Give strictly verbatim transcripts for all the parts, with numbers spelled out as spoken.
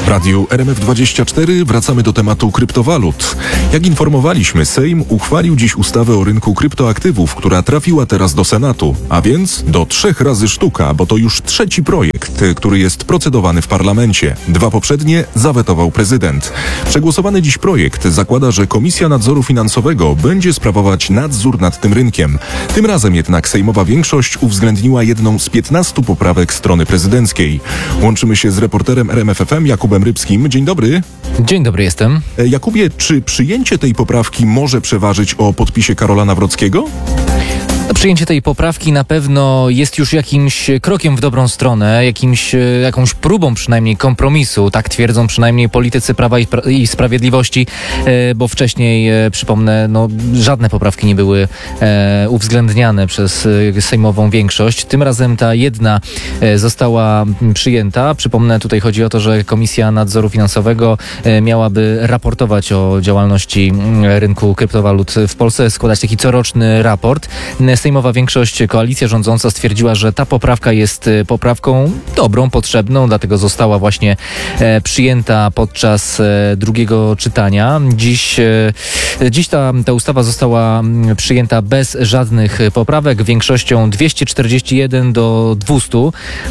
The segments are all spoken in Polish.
W radiu R M F dwadzieścia cztery wracamy do tematu kryptowalut. Jak informowaliśmy, Sejm uchwalił dziś ustawę o rynku kryptoaktywów, która trafiła teraz do Senatu, a więc do trzech razy sztuka, bo to już trzeci projekt, który jest procedowany w parlamencie. Dwa poprzednie zawetował prezydent. Przegłosowany dziś projekt zakłada, że Komisja Nadzoru Finansowego będzie sprawować nadzór nad tym rynkiem. Tym razem jednak sejmowa większość uwzględniła jedną z piętnastu poprawek strony prezydenckiej. Łączymy się z reporterem R M F F M Jakubem Rybskim. Dzień dobry. Dzień dobry, jestem. Jakubie, czy przyjęcie tej poprawki może przeważyć o podpisie Karola Nawrockiego? Przyjęcie tej poprawki na pewno jest już jakimś krokiem w dobrą stronę, jakimś, jakąś próbą przynajmniej kompromisu, tak twierdzą przynajmniej politycy Prawa i, pra- i Sprawiedliwości, e, bo wcześniej, e, przypomnę, no, żadne poprawki nie były e, uwzględniane przez e, sejmową większość. Tym razem ta jedna e, została przyjęta. Przypomnę, tutaj chodzi o to, że Komisja Nadzoru Finansowego e, miałaby raportować o działalności e, rynku kryptowalut w Polsce, składać taki coroczny raport. Sejmowa większość, koalicja rządząca stwierdziła, że ta poprawka jest poprawką dobrą, potrzebną, dlatego została właśnie e, przyjęta podczas e, drugiego czytania. Dziś, e, dziś ta, ta ustawa została przyjęta bez żadnych poprawek, większością dwieście czterdzieści jeden do dwustu.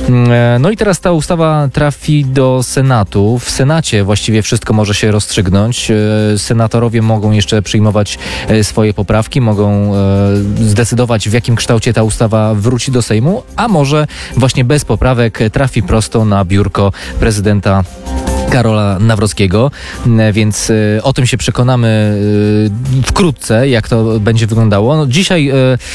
E, no i teraz ta ustawa trafi do Senatu. W Senacie właściwie wszystko może się rozstrzygnąć. E, senatorowie mogą jeszcze przyjmować e, swoje poprawki, mogą e, zdecydować, w jakim kształcie ta ustawa wróci do Sejmu, a może właśnie bez poprawek trafi prosto na biurko prezydenta Karola Nawrockiego, więc y, o tym się przekonamy y, wkrótce, jak to będzie wyglądało. No, dzisiaj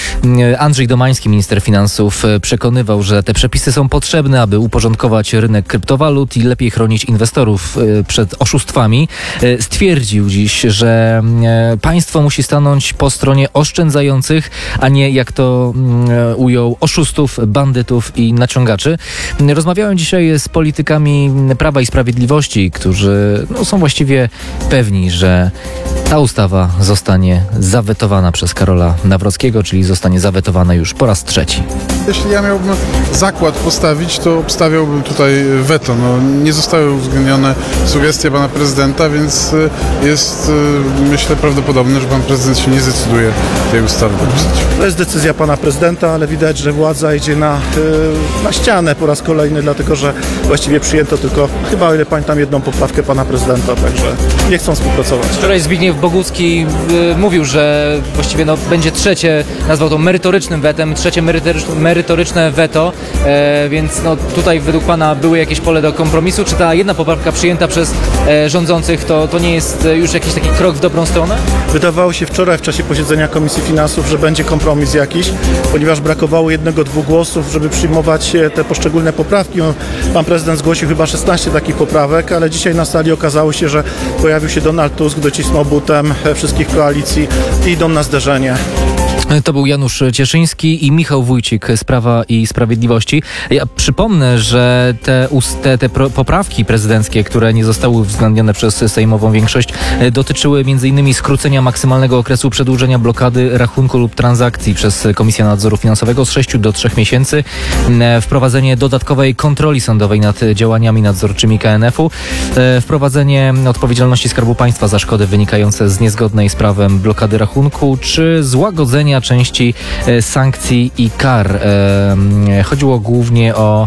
y, Andrzej Domański, minister finansów, y, przekonywał, że te przepisy są potrzebne, aby uporządkować rynek kryptowalut i lepiej chronić inwestorów y, przed oszustwami. Y, stwierdził dziś, że y, państwo musi stanąć po stronie oszczędzających, a nie, jak to y, ujął, oszustów, bandytów i naciągaczy. Y, rozmawiałem dzisiaj z politykami Prawa i Sprawiedliwości, którzy no, są właściwie pewni, że ta ustawa zostanie zawetowana przez Karola Nawrockiego, czyli zostanie zawetowana już po raz trzeci. Jeśli ja miałbym zakład postawić, to obstawiałbym tutaj weto. No, nie zostały uwzględnione sugestie pana prezydenta, więc jest, myślę, prawdopodobne, że pan prezydent się nie zdecyduje tej ustawy podpisać. To jest decyzja pana prezydenta, ale widać, że władza idzie na, na ścianę po raz kolejny, dlatego że właściwie przyjęto tylko, chyba o ile pamiętam, jedną poprawkę pana prezydenta, także nie chcą współpracować. Wczoraj Zbigniew Bogucki y, mówił, że właściwie no, będzie trzecie, nazwał to merytorycznym wetem, trzecie merytoryczne, merytoryczne weto, e, więc no, tutaj według pana były jakieś pole do kompromisu. Czy ta jedna poprawka przyjęta przez e, rządzących to, to nie jest już jakiś taki krok w dobrą stronę? Wydawało się wczoraj w czasie posiedzenia Komisji Finansów, że będzie kompromis jakiś, ponieważ brakowało jednego, dwóch głosów, żeby przyjmować te poszczególne poprawki. Pan prezydent zgłosił chyba szesnaście takich poprawek, ale dzisiaj na sali okazało się, że pojawił się Donald Tusk, docisnął butem wszystkich koalicji i idą na zderzenie. To był Janusz Cieszyński i Michał Wójcik z Prawa i Sprawiedliwości. Ja przypomnę, że te, te, te poprawki prezydenckie, które nie zostały uwzględnione przez sejmową większość, dotyczyły między innymi skrócenia maksymalnego okresu przedłużenia blokady rachunku lub transakcji przez Komisję Nadzoru Finansowego z sześciu do trzech miesięcy, wprowadzenie dodatkowej kontroli sądowej nad działaniami nadzorczymi K N F u, wprowadzenie odpowiedzialności Skarbu Państwa za szkody wynikające z niezgodnej z prawem blokady rachunku, czy złagodzenia części e, sankcji i kar. E, chodziło głównie o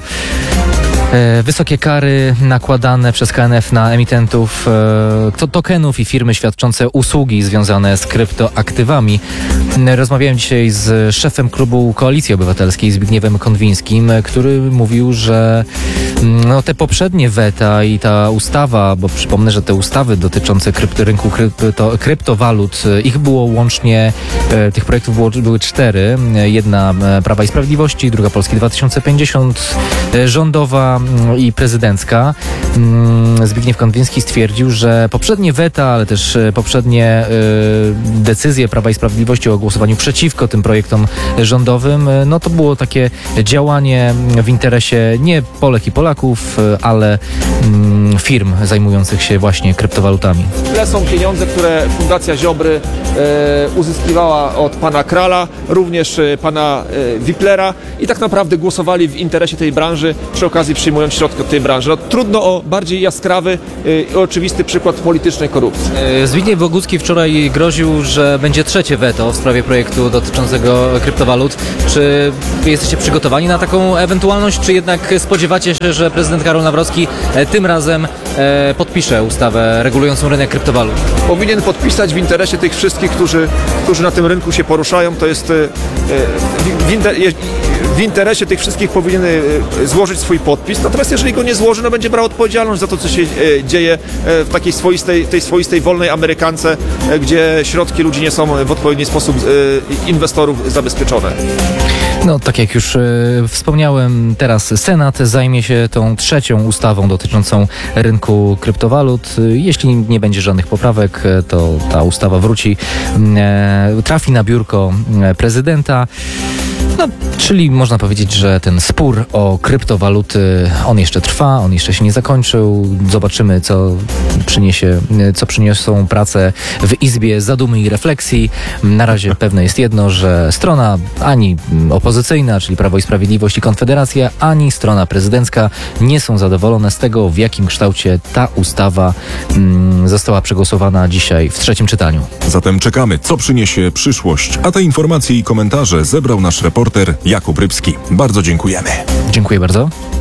e, wysokie kary nakładane przez K N F na emitentów e, tokenów i firmy świadczące usługi związane z kryptoaktywami. Rozmawiałem dzisiaj z szefem klubu Koalicji Obywatelskiej, Zbigniewem Konwińskim, który mówił, że no, te poprzednie weta i ta ustawa, bo przypomnę, że te ustawy dotyczące krypto, rynku krypto, kryptowalut, ich było łącznie, e, tych projektów było, były cztery. Jedna Prawa i Sprawiedliwości, druga Polski dwa tysiące pięćdziesiąt, e, rządowa i prezydencka. Zbigniew Konwiński stwierdził, że poprzednie weta, ale też poprzednie e, decyzje Prawa i Sprawiedliwości o głosowaniu przeciwko tym projektom rządowym, no to było takie działanie w interesie nie Polek i Polaków, ale mm, firm zajmujących się właśnie kryptowalutami. Tyle są pieniądze, które Fundacja Ziobry e, uzyskiwała od pana Krala, również e, pana e, Wiplera i tak naprawdę głosowali w interesie tej branży, przy okazji przyjmując przyjmując środki od tej branży. No, trudno o bardziej jaskrawy i oczywisty przykład politycznej korupcji. E, Zbigniew Bogucki wczoraj groził, że będzie trzecie weto w sprawie projektu dotyczącego kryptowalut. Czy wy jesteście przygotowani na taką ewentualność, czy jednak spodziewacie się, że prezydent Karol Nawrocki e, tym razem e, podpisze ustawę regulującą rynek kryptowalut? Powinien podpisać w interesie tych wszystkich, którzy, którzy na tym rynku się poruszają. To jest e, w, inter, w interesie tych wszystkich powinien e, złożyć swój podpis. Natomiast jeżeli go nie złoży, no będzie brał odpowiedzialność za to, co się e, dzieje e, w takiej swoistej, tej swoistej wolnej Amerykance, e, gdzie środki ludzi nie są w odpowiedni sposób e, inwestorów zabezpieczone. No, tak jak już e, wspomniałem, teraz Senat zajmie się tą trzecią ustawą dotyczącą rynku kryptowalut. Jeśli nie będzie żadnych poprawek, e, to ta ustawa wróci, e, trafi na biurko e, prezydenta. No, czyli można powiedzieć, że ten spór o kryptowaluty, on jeszcze trwa, on jeszcze się nie zakończył. Zobaczymy, co przyniesie, co przyniosą prace w Izbie Zadumy i Refleksji. Na razie pewne jest jedno, że strona ani opozycyjna, czyli Prawo i Sprawiedliwość i Konfederacja, ani strona prezydencka nie są zadowolone z tego, w jakim kształcie ta ustawa mm, została przegłosowana dzisiaj w trzecim czytaniu. Zatem czekamy, co przyniesie przyszłość. A te informacje i komentarze zebrał nasz reporter Jakub Rybski. Bardzo dziękujemy. Dziękuję bardzo.